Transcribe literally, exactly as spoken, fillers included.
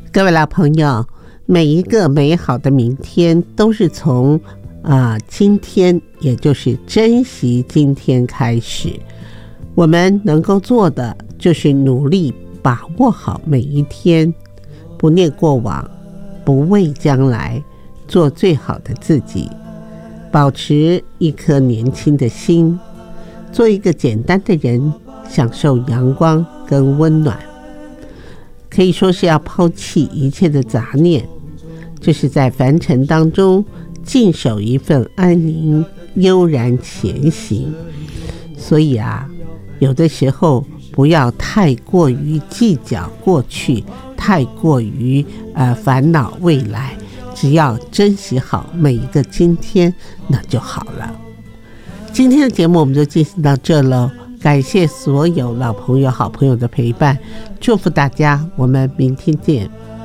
各位老朋友，每一个美好的明天都是从啊、呃、今天，也就是珍惜今天开始。我们能够做的就是努力把握好每一天，不念过往，不畏将来，做最好的自己，保持一颗年轻的心，做一个简单的人，享受阳光跟温暖。可以说是要抛弃一切的杂念，就是在凡尘当中静守一份安宁，悠然前行。所以啊，有的时候不要太过于计较过去，太过于呃烦恼未来，只要珍惜好每一个今天，那就好了。今天的节目我们就进行到这了，感谢所有老朋友好朋友的陪伴，祝福大家，我们明天见。